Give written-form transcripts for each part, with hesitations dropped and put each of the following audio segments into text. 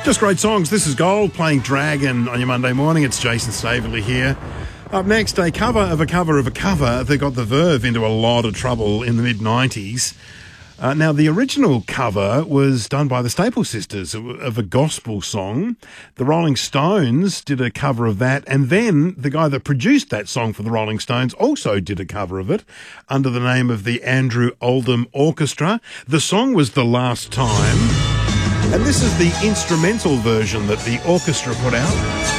Just great songs. This is Gold playing Dragon on your Monday morning. It's Jason Staveley here. Up next, a cover of a cover of a cover that got the Verve into a lot of trouble in the mid-90s. Now, the original cover was done by the Staple Sisters of a gospel song. The Rolling Stones did a cover of that, and then the guy that produced that song for the Rolling Stones also did a cover of it under the name of the Andrew Oldham Orchestra. The song was The Last Time, and this is the instrumental version that the orchestra put out.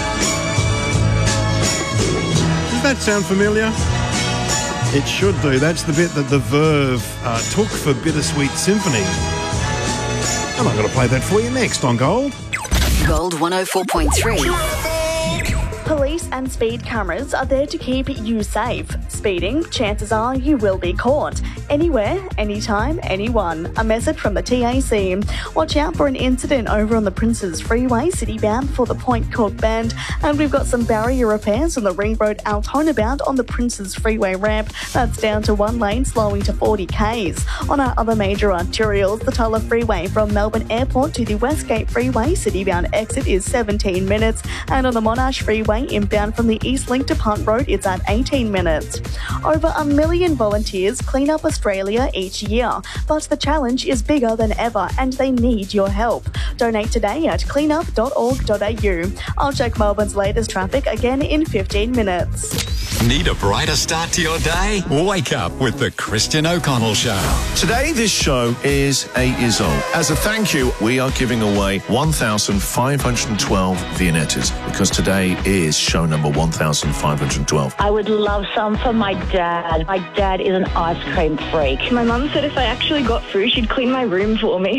Does that sound familiar? It should do. That's the bit that the Verve took for Bittersweet Symphony. And I'm going to play that for you next on Gold. Gold 104.3. Police and speed cameras are there to keep you safe. Speeding, chances are you will be caught. Anywhere, anytime, anyone. A message from the TAC. Watch out for an incident over on the Princes Freeway, city-bound for the Point Cook Bend. And we've got some barrier repairs on the Ring Road Altona bound on the Princes Freeway ramp. That's down to one lane, slowing to 40 k's. On our other major arterials, the Tulla Freeway from Melbourne Airport to the Westgate Freeway, city-bound exit is 17 minutes. And on the Monash Freeway, inbound from the East Link to Punt Road, it's at 18 minutes. Over 1 million volunteers clean up Australia each year, but the challenge is bigger than ever and they need your help. Donate today at cleanup.org.au. I'll check Melbourne's latest traffic again in 15 minutes. Need a brighter start to your day? Wake up with the Christian O'Connell Show. Today, this show is 8 years old. As a thank you, we are giving away 1,512 Viennettas because today is show number 1,512. I would love some for my dad. My dad is an ice cream freak. My mum said if I actually got through, she'd clean my room for me.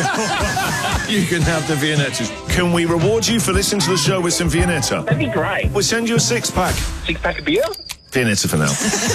You can have the Viennettas. Can we reward you for listening to the show with some Viennetta? That'd be great. We'll send you a six-pack. Six-pack of beer? Viennetta for now.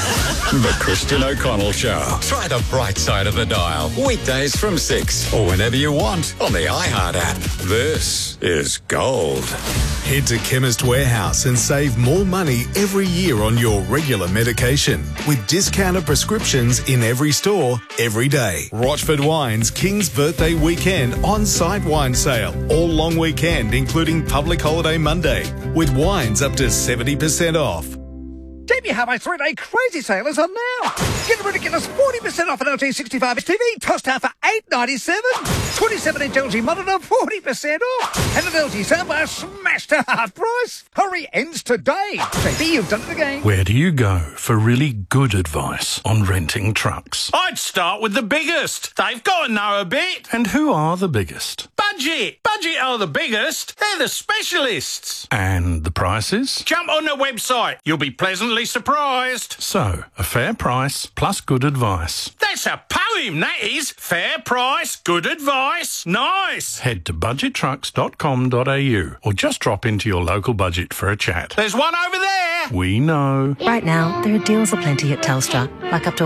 The Christian O'Connell Show. Try the bright side of the dial. Weekdays from 6 or whenever you want on the iHeart app. This is Gold. Head to Chemist Warehouse and save more money every year on your regular medication with discounted prescriptions in every store, every day. Rochford Wine's King's Birthday Weekend on-site wine sale. All long weekend, including Public Holiday Monday, with wines up to 70% off. Jamie Harvey's 3-day crazy sale is on now. Get a ridiculous 40% off an LG 65-inch TV, tossed out for $897. 27-inch LG monitor, 40% off. And an LG soundbar smashed to half price. Hurry, ends today. JB, you've done it again. Where do you go for really good advice on renting trucks? I'd start with the biggest. They've got to know a bit. And who are the biggest? Budget. Budget are the biggest. They're the specialists. And the prices? Jump on the website. You'll be pleasantly surprised. So, a fair price plus good advice. That's a poem, that is. Fair price, good advice. Nice. Head to budgettrucks.com.au or just drop into your local budget for a chat. There's one over there. We know. Right now, there are deals aplenty at Telstra, like up to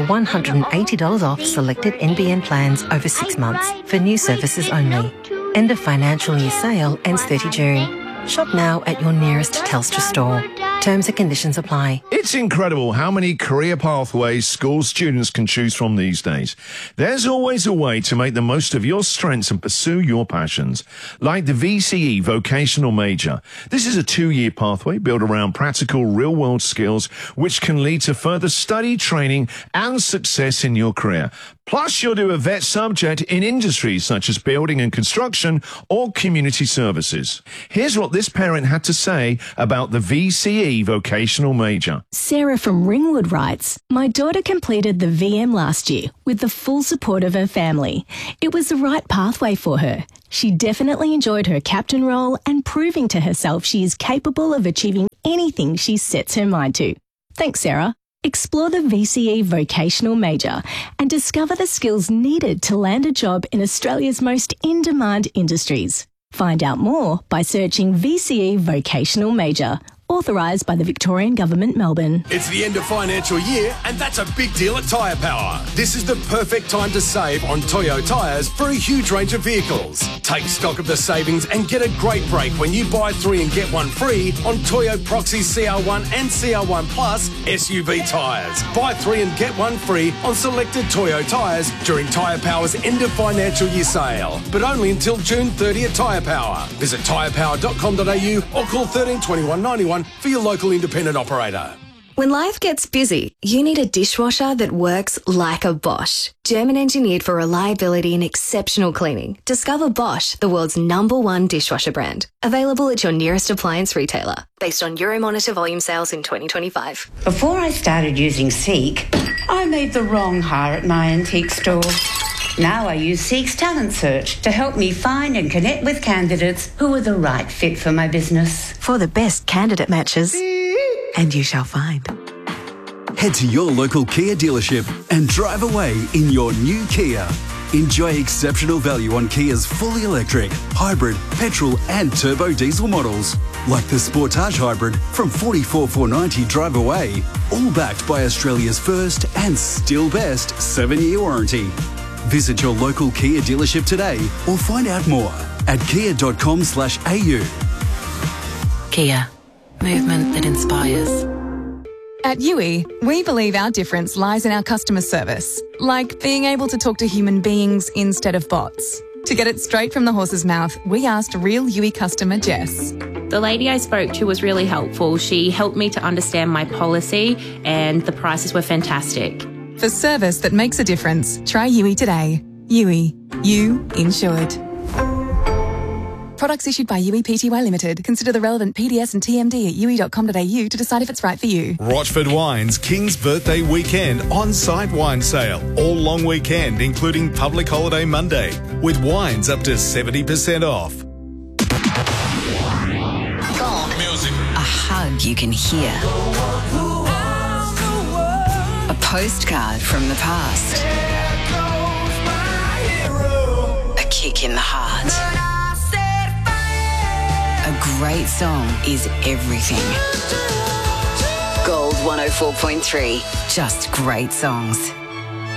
$180 off selected NBN plans over 6 months for new services only. End of financial year sale ends 30 June. Shop now at your nearest Telstra store. Terms and conditions apply. It's incredible how many career pathways school students can choose from these days. There's always a way to make the most of your strengths and pursue your passions, like the VCE Vocational Major. This is a 2-year pathway built around practical, real-world skills, which can lead to further study, training, and success in your career. Plus, you'll do a vet subject in industries such as building and construction or community services. Here's what this parent had to say about the VCE Vocational Major. Sarah from Ringwood writes, "My daughter completed the VM last year with the full support of her family. It was the right pathway for her. She definitely enjoyed her captain role and proving to herself she is capable of achieving anything she sets her mind to. Thanks, Sarah." Explore the VCE Vocational Major and discover the skills needed to land a job in Australia's most in-demand industries. Find out more by searching VCE Vocational Major Authorised by the Victorian Government, Melbourne. It's the end of financial year, and that's a big deal at Tyre Power. This is the perfect time to save on Toyo tyres for a huge range of vehicles. Take stock of the savings and get a great break when you buy 3 and get 1 free on Toyo Proxy CR1 and CR1 Plus SUV tyres. Buy 3 and get 1 free on selected Toyo tyres during Tyre Power's end of financial year sale, but only until June 30 at Tyre Power. Visit tyrepower.com.au or call 13 21 91 for your local independent operator. When life gets busy, you need a dishwasher that works like a Bosch. German engineered for reliability and exceptional cleaning. Discover Bosch, the world's #1 dishwasher brand. Available at your nearest appliance retailer. Based on Euromonitor volume sales in 2025. Before I started using Seek, I made the wrong hire at my antique store. Now I use Seek's Talent Search to help me find and connect with candidates who are the right fit for my business. For the best candidate matches. And you shall find. Head to your local Kia dealership and drive away in your new Kia. Enjoy exceptional value on Kia's fully electric, hybrid, petrol and turbo diesel models. Like the Sportage Hybrid from $44,490 drive away. All backed by Australia's first and still best 7-year warranty. Visit your local Kia dealership today or find out more at kia.com/au. Kia. Movement that inspires. At Yui, we believe our difference lies in our customer service, like being able to talk to human beings instead of bots. To get it straight from the horse's mouth, we asked real Yui customer Jess. The lady I spoke to was really helpful. She helped me to understand my policy and the prices were fantastic. For service that makes a difference, try Yui today. Yui. You insured. Products issued by Yui Pty Limited. Consider the relevant PDS and TMD at yui.com.au to decide if it's right for you. Rochford Wines King's Birthday Weekend on-site wine sale. All long weekend, including public holiday Monday, with wines up to 70% off. Gold music. A hug you can hear. A postcard from the past. A kick in the heart. A great song is everything. Gold 104.3. Just great songs.